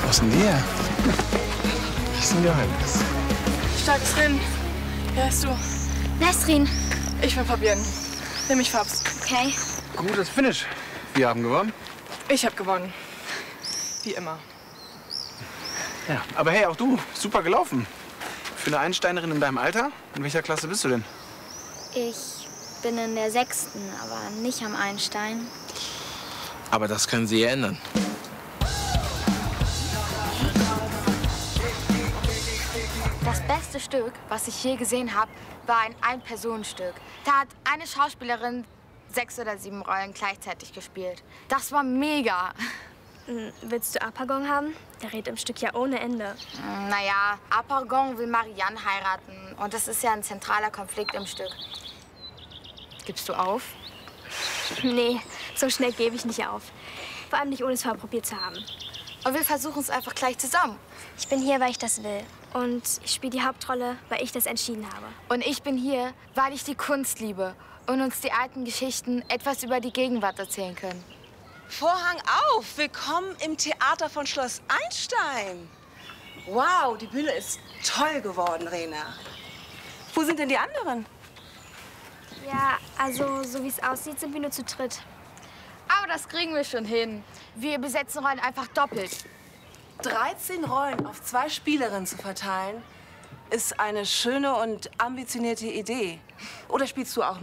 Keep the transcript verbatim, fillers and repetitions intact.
Wo ist denn die her? Das ist ein Geheimnis. Starkes Rennen. Wer heißt du? Nesrin. Ich bin Fabienne. Nimm mich, Fabs. Okay. Gutes Finish. Wir haben gewonnen. Ich habe gewonnen. Wie immer. Ja, aber hey, auch du. Super gelaufen. Für eine Einsteinerin in deinem Alter? In welcher Klasse bist du denn? Ich bin in der sechsten, aber nicht am Einstein. Aber das können Sie ja ändern. Das beste Stück, was ich je gesehen habe, war ein Ein-Personen-Stück. Da hat eine Schauspielerin sechs oder sieben Rollen gleichzeitig gespielt. Das war mega. Hm, willst du Apagon haben? Der redet im Stück ja ohne Ende. Hm, Naja, Apagon will Marianne heiraten. Und das ist ja ein zentraler Konflikt im Stück. Gibst du auf? Nee, so schnell gebe ich nicht auf. Vor allem nicht, ohne es vorher probiert zu haben. Und wir versuchen es einfach gleich zusammen. Ich bin hier, weil ich das will. Und ich spiele die Hauptrolle, weil ich das entschieden habe. Und ich bin hier, weil ich die Kunst liebe und uns die alten Geschichten etwas über die Gegenwart erzählen können. Vorhang auf! Willkommen im Theater von Schloss Einstein. Wow, die Bühne ist toll geworden, Rena. Wo sind denn die anderen? Ja, also so wie es aussieht, sind wir nur zu dritt. Aber das kriegen wir schon hin. Wir besetzen Rollen einfach doppelt. dreizehn Rollen auf zwei Spielerinnen zu verteilen, ist eine schöne und ambitionierte Idee. Oder spielst du auch